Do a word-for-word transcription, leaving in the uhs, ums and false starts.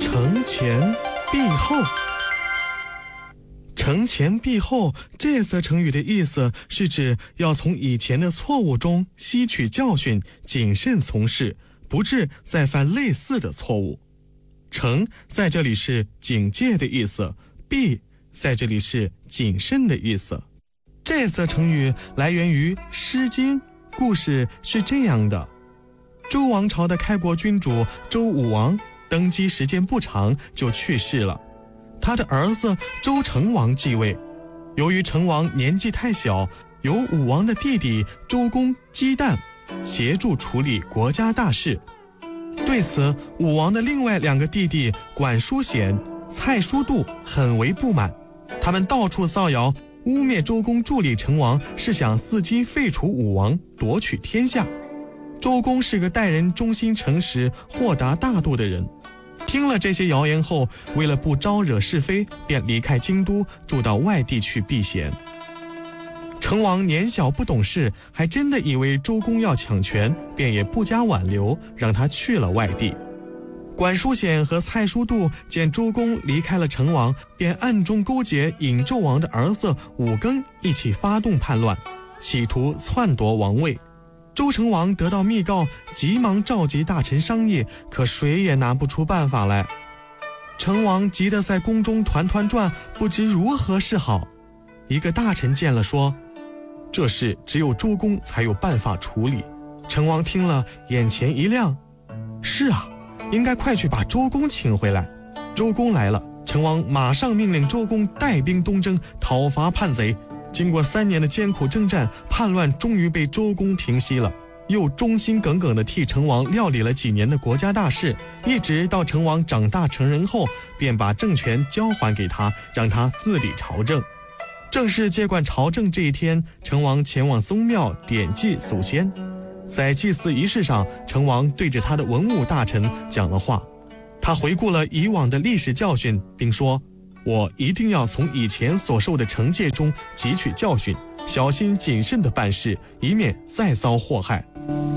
承前避后。承前避后这则成语的意思是指要从以前的错误中吸取教训，谨慎从事，不致再犯类似的错误。承在这里是警戒的意思，避在这里是谨慎的意思。这则成语来源于《诗经》，故事是这样的：周王朝的开国君主周武王登基时间不长就去世了，他的儿子周成王继位。由于成王年纪太小，由武王的弟弟周公姬旦协助处理国家大事。对此，武王的另外两个弟弟管叔显、蔡叔度很为不满，他们到处造谣，污蔑周公助理成王是想伺机废除武王，夺取天下。周公是个待人忠心诚实、豁达大度的人，听了这些谣言后，为了不招惹是非，便离开京都，住到外地去避嫌。成王年小不懂事，还真的以为周公要抢权，便也不加挽留，让他去了外地。管叔显和蔡叔度见周公离开了成王，便暗中勾结尹纣王的儿子武庚一起发动叛乱，企图篡夺王位。周成王得到密告，急忙召集大臣商议，可谁也拿不出办法来。成王急得在宫中团团转，不知如何是好。一个大臣见了说，这事只有周公才有办法处理。成王听了，眼前一亮，是啊，应该快去把周公请回来。周公来了，成王马上命令周公带兵东征，讨伐叛贼。经过三年的艰苦征战，叛乱终于被周公平息了，又忠心耿耿地替成王料理了几年的国家大事，一直到成王长大成人后，便把政权交还给他，让他自理朝政。正式接管朝政这一天，成王前往宗庙点祭祖先。在祭祀仪式上，成王对着他的文武大臣讲了话，他回顾了以往的历史教训，并说，我一定要从以前所受的惩戒中汲取教训，小心谨慎地办事，以免再遭祸害。